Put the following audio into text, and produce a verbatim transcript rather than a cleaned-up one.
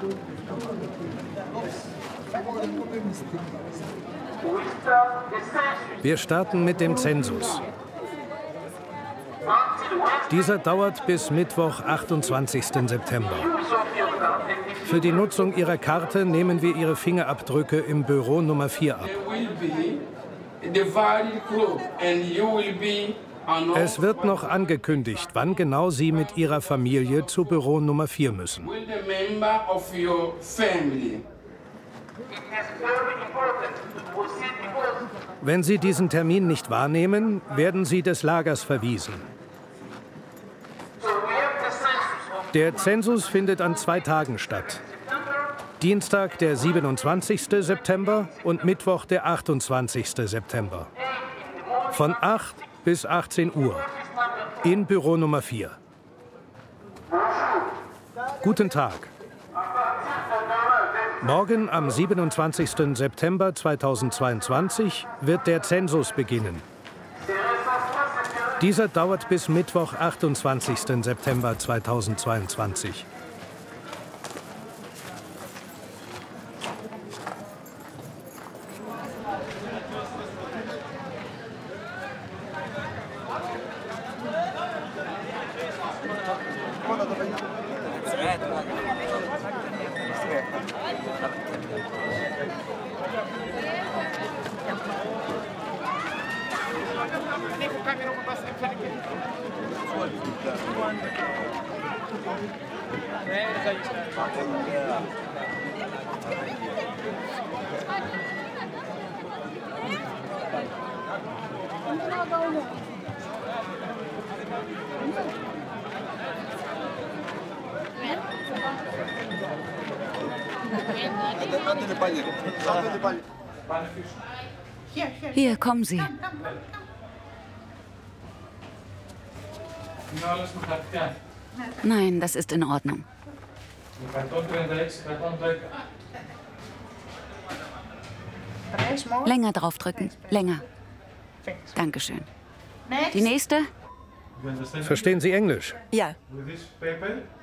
Wir starten mit dem Zensus. Dieser dauert bis Mittwoch, achtundzwanzigsten September. Für die Nutzung Ihrer Karte nehmen wir Ihre Fingerabdrücke im Büro Nummer vier ab. Es wird noch angekündigt, wann genau Sie mit Ihrer Familie zu Büro Nummer vier müssen. Wenn Sie diesen Termin nicht wahrnehmen, werden Sie des Lagers verwiesen. Der Zensus findet an zwei Tagen statt. Dienstag, der siebenundzwanzigste September und Mittwoch, der achtundzwanzigste September. Von acht bis achtzehn Uhr in Büro Nummer vier. Guten Tag. Morgen am siebenundzwanzigsten September zweitausendzweiundzwanzig wird der Zensus beginnen. Dieser dauert bis Mittwoch, achtundzwanzigsten September zweitausendzweiundzwanzig. Hier, kommen Sie. Nein, das ist in Ordnung. Länger draufdrücken. Länger. Dankeschön. Die nächste? Verstehen Sie Englisch? Ja.